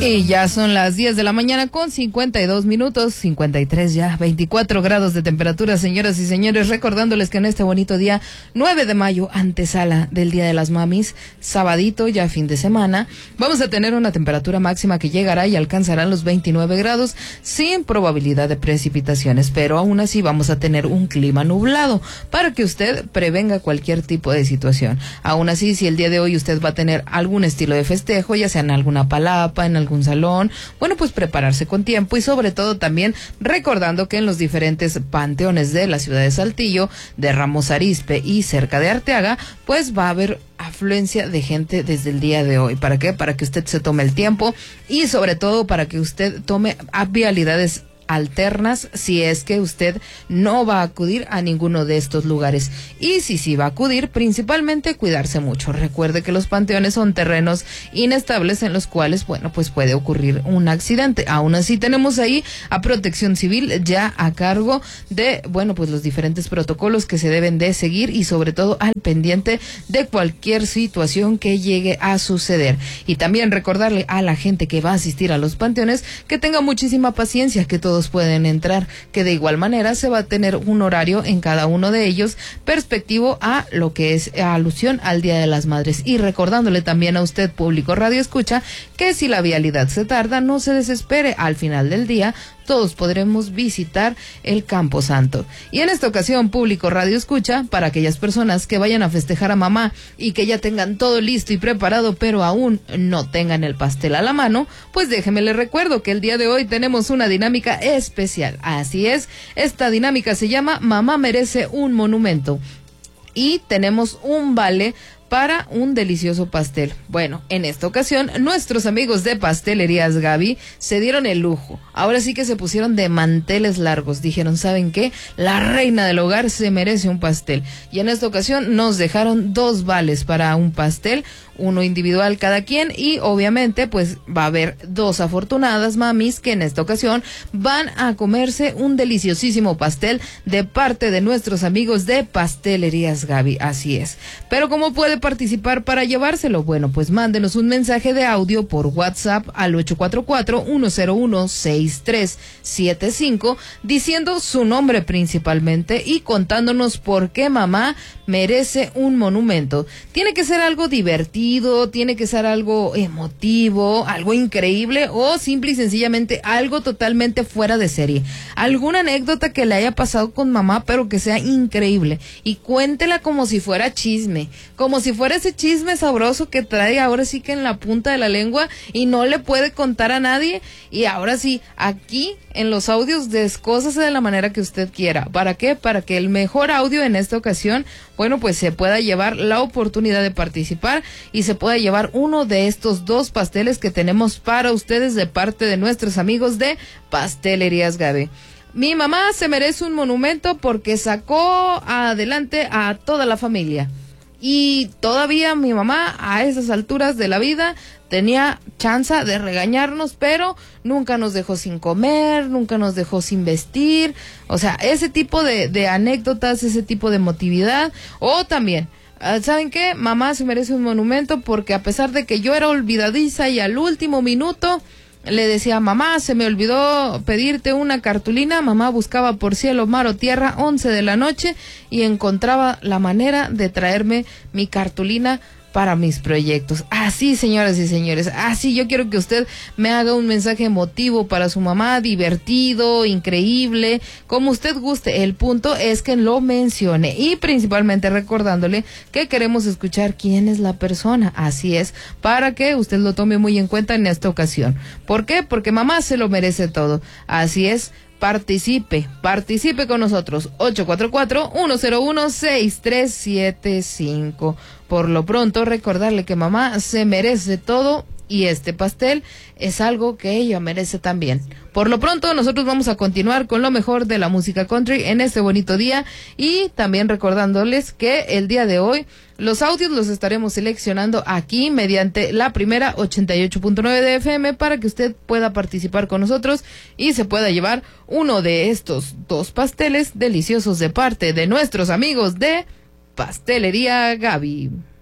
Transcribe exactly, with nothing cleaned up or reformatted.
Y ya son las diez de la mañana con cincuenta y dos minutos, cincuenta y tres ya, veinticuatro grados de temperatura, señoras y señores, recordándoles que en este bonito día, nueve de mayo, antesala del Día de las Mamis, sabadito, ya fin de semana, vamos a tener una temperatura máxima que llegará y alcanzará los veintinueve grados, sin probabilidad de precipitaciones, pero aún así vamos a tener un clima nublado, para que usted prevenga cualquier tipo de situación. Aún así, si el día de hoy usted va a tener algún estilo de festejo, ya sea en alguna palapa, en algún salón, bueno, pues prepararse con tiempo y sobre todo también recordando que en los diferentes panteones de la ciudad de Saltillo, de Ramos Arizpe y cerca de Arteaga, pues va a haber afluencia de gente desde el día de hoy. ¿Para qué? Para que usted se tome el tiempo y sobre todo para que usted tome vialidades alternas si es que usted no va a acudir a ninguno de estos lugares, y si sí va a acudir, principalmente cuidarse mucho. Recuerde que los panteones son terrenos inestables en los cuales, bueno, pues puede ocurrir un accidente. Aún así tenemos ahí a Protección Civil ya a cargo de, bueno, pues los diferentes protocolos que se deben de seguir y sobre todo al pendiente de cualquier situación que llegue a suceder. Y también recordarle a la gente que va a asistir a los panteones que tenga muchísima paciencia, que todos pueden entrar, que de igual manera se va a tener un horario en cada uno de ellos perspectivo a lo que es a alusión al Día de las Madres, y recordándole también a usted, público radio escucha, que si la vialidad se tarda, no se desespere, al final del día todos podremos visitar el Campo Santo. Y en esta ocasión, público radio escucha, para aquellas personas que vayan a festejar a mamá y que ya tengan todo listo y preparado, pero aún no tengan el pastel a la mano, pues déjeme le recuerdo que el día de hoy tenemos una dinámica especial. Así es, esta dinámica se llama Mamá merece un monumento. Y tenemos un vale para un delicioso pastel. Bueno, en esta ocasión, nuestros amigos de Pastelerías Gaby se dieron el lujo. Ahora sí que se pusieron de manteles largos. Dijeron, ¿saben qué? La reina del hogar se merece un pastel. Y en esta ocasión nos dejaron dos vales para un pastel, uno individual cada quien, y obviamente pues va a haber dos afortunadas mamis que en esta ocasión van a comerse un deliciosísimo pastel de parte de nuestros amigos de Pastelerías Gaby. Así es. Pero ¿cómo puede participar para llevárselo? Bueno, pues mándenos un mensaje de audio por WhatsApp al ocho cuatro cuatro, uno cero uno, seis tres siete cinco diciendo su nombre principalmente y contándonos por qué mamá merece un monumento. Tiene que ser algo divertido, tiene que ser algo emotivo, algo increíble o simple y sencillamente algo totalmente fuera de serie. Alguna anécdota que le haya pasado con mamá pero que sea increíble, y cuéntela como si fuera chisme, como si fuera ese chisme sabroso que trae ahora sí que en la punta de la lengua y no le puede contar a nadie. Y ahora sí, aquí en los audios descósase de la manera que usted quiera. ¿Para qué? Para que el mejor audio en esta ocasión, bueno, pues se pueda llevar la oportunidad de participar y se pueda llevar uno de estos dos pasteles que tenemos para ustedes de parte de nuestros amigos de Pastelerías Gaby. Mi mamá se merece un monumento porque sacó adelante a toda la familia. Y todavía mi mamá a esas alturas de la vida tenía chance de regañarnos, pero nunca nos dejó sin comer, nunca nos dejó sin vestir. O sea, ese tipo de, de anécdotas, ese tipo de emotividad. O también, ¿saben qué? Mamá se merece un monumento porque a pesar de que yo era olvidadiza y al último minuto le decía, mamá, se me olvidó pedirte una cartulina, mamá buscaba por cielo, mar o tierra, once de la noche, y encontraba la manera de traerme mi cartulina para mis proyectos. Así, señoras y señores, así yo quiero que usted me haga un mensaje emotivo para su mamá, divertido, increíble, como usted guste. El punto es que lo mencione y principalmente recordándole que queremos escuchar quién es la persona. Así es, para que usted lo tome muy en cuenta en esta ocasión. ¿Por qué? Porque mamá se lo merece todo. Así es. Participe, participe con nosotros, ocho cuatro cuatro, uno cero uno, seis tres siete cinco. Por lo pronto, recordarle que mamá se merece todo y este pastel es algo que ella merece también. Por lo pronto, nosotros vamos a continuar con lo mejor de la música country en este bonito día y también recordándoles que el día de hoy los audios los estaremos seleccionando aquí mediante la primera ochenta y ocho punto nueve de F M para que usted pueda participar con nosotros y se pueda llevar uno de estos dos pasteles deliciosos de parte de nuestros amigos de Pastelería Gaby.